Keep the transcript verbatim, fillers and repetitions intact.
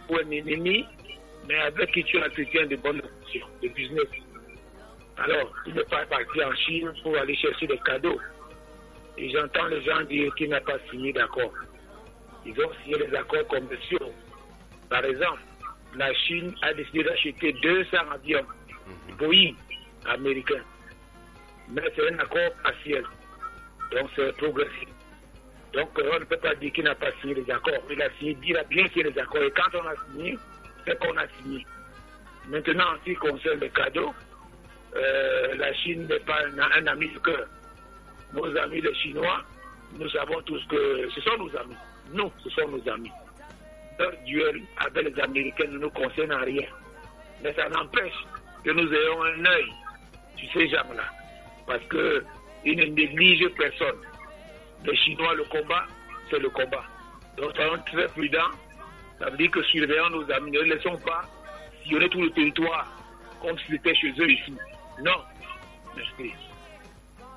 ou un ennemi, mais avec qui tu entretiens de bonnes relations, de business. Alors, il n'est pas parti en Chine pour aller chercher des cadeaux. Et j'entends les gens dire qu'il n'a pas signé d'accord. Ils ont signé des accords commerciaux. Par exemple, la Chine a décidé d'acheter deux cents avions Boeing américains. Mais c'est un accord partiel. Donc c'est progressif. Donc on ne peut pas dire qu'il n'a pas signé les accords. Il a, signé, il a bien signé les accords. Et quand on a signé, c'est qu'on a signé. Maintenant, en ce qui concerne les cadeaux, euh, la Chine n'est pas un, un ami de cœur. Nos amis les Chinois, nous savons tous que ce sont nos amis. Nous, ce sont nos amis. Leur duel avec les Américains ne nous concerne en rien. Mais ça n'empêche que nous ayons un œil sur ces gens-là. Parce qu'ils ne négligent personne. Les Chinois, le combat, c'est le combat. Donc, soyons très prudents. Ça veut dire que surveillons nos amis. Ne les laissons pas sillonner tout le territoire comme si c'était chez eux ici. Non.